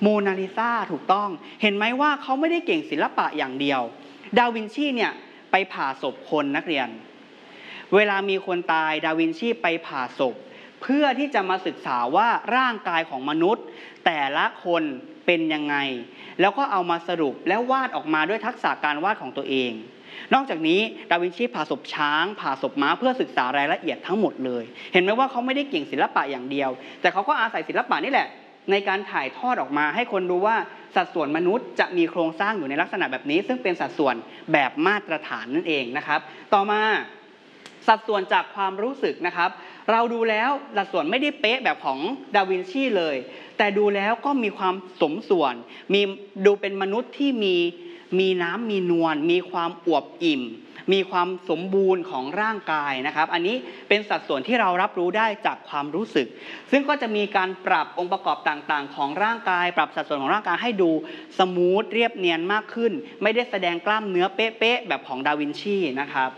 โมนาลิซาถูกต้องเห็นไหมว่าเขาไม่ได้เก่งศิลปะอย่างเดียวดาวินชีเนี่ยไปผ่าศพคนนักเรียนเวลามีคนตายดาวินชีไปผ่าศพเพื่อที่จะมาศึกษาว่าร่างกายของมนุษย์แต่ละคนเป็นยังไงแล้วก็เอามาสรุปแล้ววาดออกมาด้วยทักษะการวาดของตัวเองนอกจากนี้ดาวินชีผ่าศพช้างผ่าศพม้าเพื่อศึกษารายละเอียดทั้งหมดเลยเห็นไหมว่าเขาไม่ได้เก่งศิลปะอย่างเดียวแต่เขาก็อาศัยศิลปะนี่แหละในการถ่ายทอดออกมาให้คนรู้ว่าสัดส่วนมนุษย์จะมีโครงสร้างอยู่ในลักษณะแบบนี้ซึ่งเป็นสัดส่วนแบบมาตรฐานนั่นเองนะครับต่อมาสัดส่วนจากความรู้สึกนะครับเราดูแล้วสัดส่วนไม่ได้เป๊ะแบบของดาวินชีเลยแต่ดูแล้วก็มีความสมส่วนดูเป็นมนุษย์ที่มีน้ำมีนวลมีความอวบอิ่มมีความสมบูรณ์ของร่างกายนะครับอันนี้เป็นสัดส่วนที่เรารับรู้ได้จากความรู้สึกซึ่งก็จะมีการปรับองค์ประกอบต่างๆของร่างกายปรับสัดส่วนของร่างกายให้ดูสมูทเรียบเนียนมากขึ้นไม่ได้แสดงกล้ามเนื้อเป๊ะๆแบบของดาวินชีนะครับ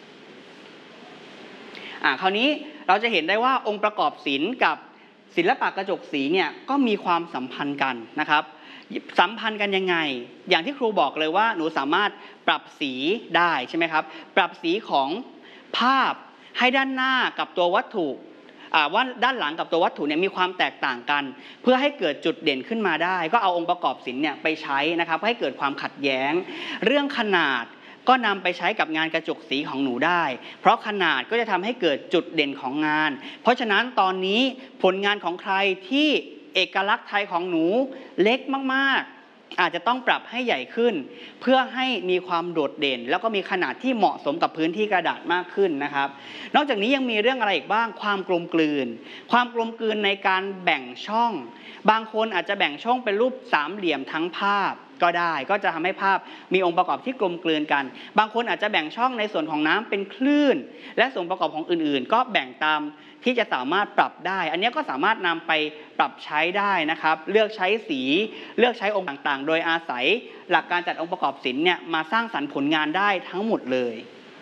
คราวนี้เราจะเห็นได้ว่าองค์ประกอบศิลป์กับศิลปะกระจกสีเนี่ยก็มีความสัมพันธ์กันนะครับสัมพันธ์กันยังไงอย่างที่ครูบอกเลยว่าหนูสามารถปรับสีได้ใช่ไหมครับปรับสีของภาพให้ด้านหน้ากับตัววัตถุว่าด้านหลังกับตัววัตถุเนี่ยมีความแตกต่างกันเพื่อให้เกิดจุดเด่นขึ้นมาได้ก็เอาองค์ประกอบศิลป์เนี่ยไปใช้นะครับให้เกิดความขัดแย้งเรื่องขนาดก็นำไปใช้กับงานกระจกสีของหนูได้เพราะขนาดก็จะทำให้เกิดจุดเด่นของงานเพราะฉะนั้นตอนนี้ผลงานของใครที่เอกลักษณ์ไทยของหนูเล็กมากๆอาจจะต้องปรับให้ใหญ่ขึ้นเพื่อให้มีความโดดเด่นแล้วก็มีขนาดที่เหมาะสมกับพื้นที่กระดาษมากขึ้นนะครับนอกจากนี้ยังมีเรื่องอะไรอีกบ้างความกลมกลืนในการแบ่งช่องบางคนอาจจะแบ่งช่องเป็นรูปสามเหลี่ยมทั้งภาพก็ได้ก็จะทำให้ภาพมีองค์ประกอบที่กลมกลืนกันบางคนอาจจะแบ่งช่องในส่วนของน้ำเป็นคลื่นและส่วนประกอบของอื่นๆก็แบ่งตามที่จะสามารถปรับได้อันนี้ก็สามารถนำไปปรับใช้ได้นะครับเลือกใช้สีเลือกใช้องค์ต่างๆโดยอาศัยหลักการจัดองค์ประกอบศิลป์เนี่ยมาสร้างสรรค์ผลงานได้ทั้งหมดเลย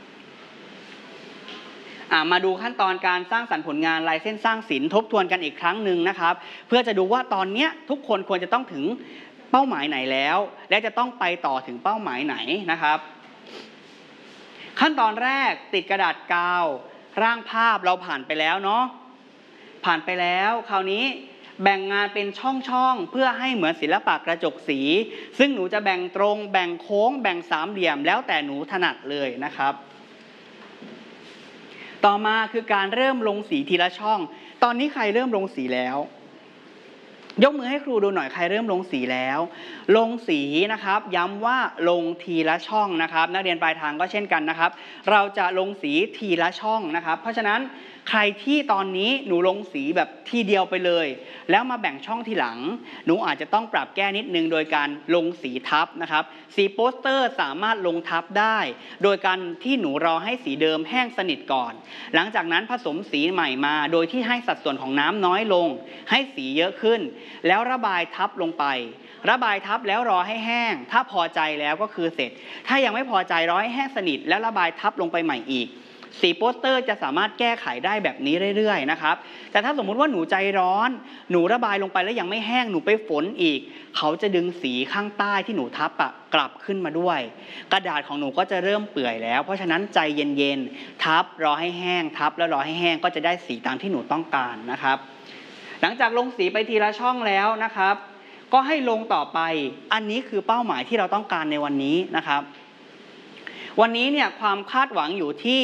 มาดูขั้นตอนการสร้างสรรค์ผลงานลายเส้นสร้างศิลป์ทบทวนกันอีกครั้งหนึ่งนะครับเพื่อจะดูว่าตอนนี้ทุกคนควรจะต้องถึงเป้าหมายไหนแล้วและจะต้องไปต่อถึงเป้าหมายไหนนะครับขั้นตอนแรกติดกระดาษกาวร่างภาพเราผ่านไปแล้วเนาะผ่านไปแล้วคราวนี้แบ่งงานเป็นช่องๆเพื่อให้เหมือนศิลปะกระจกสีซึ่งหนูจะแบ่งตรงแบ่งโค้งแบ่งสามเหลี่ยมแล้วแต่หนูถนัดเลยนะครับต่อมาคือการเริ่มลงสีทีละช่องตอนนี้ใครเริ่มลงสีแล้วยกมือให้ครูดูหน่อยใครเริ่มลงสีแล้วลงสีนะครับย้ำว่าลงทีละช่องนะครับนักเรียนปลายทางก็เช่นกันนะครับเราจะลงสีทีละช่องนะครับเพราะฉะนั้นใครที่ตอนนี้หนูลงสีแบบทีเดียวไปเลยแล้วมาแบ่งช่องทีหลังหนูอาจจะต้องปรับแก้นิดนึงโดยการลงสีทับนะครับสีโปสเตอร์สามารถลงทับได้โดยการที่หนูรอให้สีเดิมแห้งสนิทก่อนหลังจากนั้นผสมสีใหม่มาโดยที่ให้สัดส่วนของน้ำน้อยลงให้สีเยอะขึ้นแล้วระบายทับลงไประบายทับแล้วรอให้แห้งถ้าพอใจแล้วก็คือเสร็จถ้ายังไม่พอใจรอให้แห้งสนิทแล้วระบายทับลงไปใหม่อีกสีโปสเตอร์จะสามารถแก้ไขได้แบบนี้เรื่อยๆนะครับแต่ถ้าสมมุติว่าหนูใจร้อนหนูระบายลงไปแล้วยังไม่แห้งหนูไปฝนอีกเขาจะดึงสีข้างใต้ที่หนูทับกลับขึ้นมาด้วยกระดาษของหนูก็จะเริ่มเปื่อยแล้วเพราะฉะนั้นใจเย็นๆทับรอให้แห้งทับแล้วรอให้แห้งก็จะได้สีตามที่หนูต้องการนะครับหลังจากลงสีไปทีละช่องแล้วนะครับก็ให้ลงต่อไปอันนี้คือเป้าหมายที่เราต้องการในวันนี้นะครับวันนี้เนี่ยความคาดหวังอยู่ที่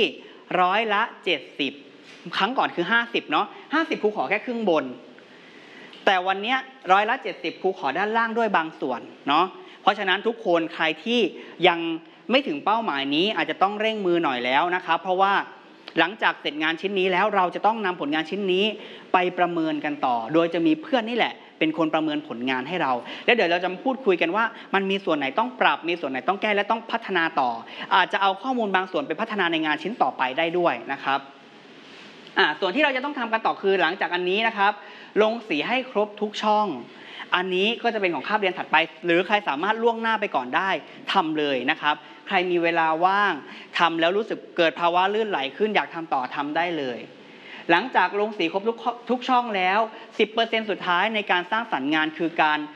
70%ครั้งก่อนคือ50เนาะ50ครูขอแค่ครึ่งบนแต่วันนี้70%ครูขอด้านล่างด้วยบางส่วนเนาะเพราะฉะนั้นทุกคนใครที่ยังไม่ถึงเป้าหมายนี้อาจจะต้องเร่งมือหน่อยแล้วนะครับเพราะว่าหลังจากเสร็จงานชิ้นนี้แล้วเราจะต้องนำผลงานชิ้นนี้ไปประเมินกันต่อโดยจะมีเพื่อนนี่แหละเป็นคนประเมินผลงานให้เราแล้วเดี๋ยวเราจะพูดคุยกันว่ามันมีส่วนไหนต้องปรับมีส่วนไหนต้องแก้และต้องพัฒนาต่ออาจจะเอาข้อมูลบางส่วนไปพัฒนาในงานชิ้นต่อไปได้ด้วยนะครับส่วนที่เราจะต้องทำกันต่อคือหลังจากอันนี้นะครับลงสีให้ครบทุกช่องอันนี้ก็จะเป็นของคาบเรียนถัดไปหรือใครสามารถล่วงหน้าไปก่อนได้ทำเลยนะครับใครมีเวลาว่างทำแล้วรู้สึกเกิดภาวะลื่นไหลขึ้นอยากทำต่อทำได้เลยหลังจากลงสีครบทุกช่องแล้ว 10% สุดท้ายในการสร้างสรรค์งานคือการ